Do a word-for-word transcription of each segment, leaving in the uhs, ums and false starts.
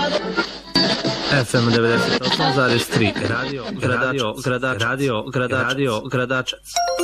F M devedeset osam zarez tri Radio Radio Gradačac Radio Gradačac Radio Gradačac.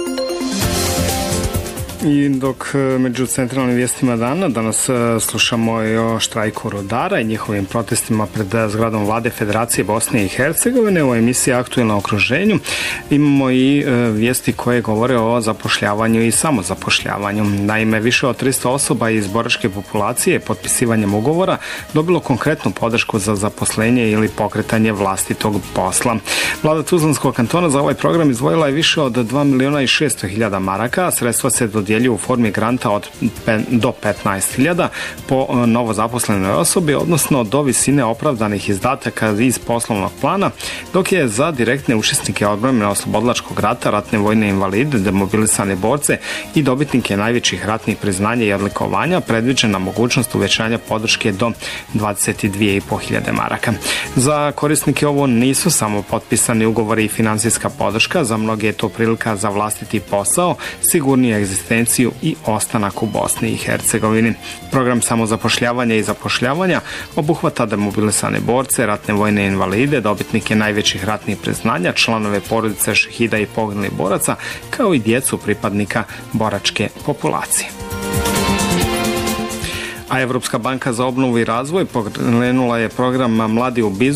I dok među centralnim vijestima dana danas slušamo i o štrajku rudara i njihovim protestima pred zgradom Vlade Federacije Bosne i Hercegovine, u emisiji Aktuelno okruženju imamo i vijesti koje govore o zapošljavanju i samozapošljavanju. Naime, više od tristo osoba iz boračke populacije potpisivanjem ugovora dobilo konkretnu podršku za zaposlenje ili pokretanje vlastitog posla. Vlada Tuzlanskog kantona za ovaj program izdvojila je više od dva miliona i šesto hiljada maraka, a sredstva se dodjeljuju u formi granta od do petnaest hiljada po novozaposlenoj osobi, odnosno do visine opravdanih izdataka iz poslovnog plana, dok je za direktne učesnike odbrane oslobodilačkog rata, ratne vojne invalide, demobilisane borce i dobitnike najvećih ratnih priznanja i odlikovanja predviđena mogućnost uvećanja podrške do dvadeset dvije i po hiljade maraka. Za korisnike ovo nisu samo potpisani ugovori i finansijska podrška, za mnoge je to prilika za vlastiti posao, sigurniju egzistenciju i ostanak u Bosni i Hercegovini. Program samozapošljavanja i zapošljavanja obuhvata demobilisane borce, ratne vojne invalide, dobitnike najvećih ratnih priznanja, članove porodice šehida i poginulih boraca, kao i djecu pripadnika boračke populacije. A Evropska banka za obnovu i razvoj pokrenula je program Mladi u biznisu